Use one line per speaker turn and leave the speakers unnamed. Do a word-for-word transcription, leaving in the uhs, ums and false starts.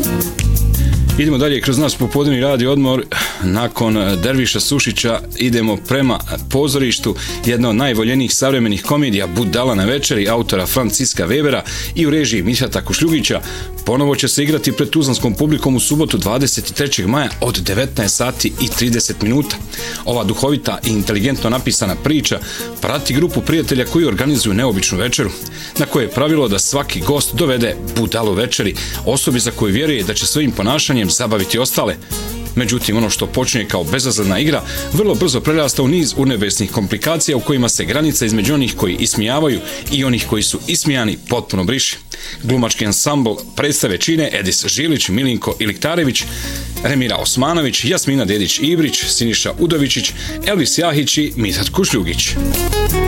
Idemo dalje kroz naš popodnevni radio odmor. Nakon Derviša Sušića idemo prema pozorištu. Jedna od najvoljenijih savremenih komedija Budala na večeri autora Franciska Webera i u režiji Mićata Kušljugića ponovo će se igrati pred tuzlanskom publikom u subotu dvadeset trećeg maja od devetnaest sati i trideset minuta. Ova duhovita i inteligentno napisana priča prati grupu prijatelja koji organizuju neobičnu večeru, na koje je pravilo da svaki gost dovede budalu večeri, osobi za koju vjeruje da će svojim ponašanjem zabaviti ostale. Međutim, ono što počinje kao bezazlena igra, vrlo brzo prerasta u niz urnebesnih komplikacija u kojima se granica između onih koji ismijavaju i onih koji su ismijani potpuno briše. Glumački ansambl predstave čine Edis Žilić, Milinko Iliktarević, Remira Osmanović, Jasmina Dedić-Ibrić, Siniša Udovičić, Elvis Jahić i Mićat Kušljugić.